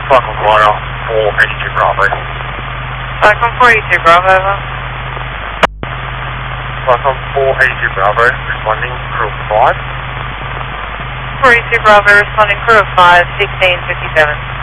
Falcon 482 Bravo. Falcon 482 Bravo, over. Falcon 482 Bravo, responding crew 5. 482 Bravo, responding crew of 5, 1657.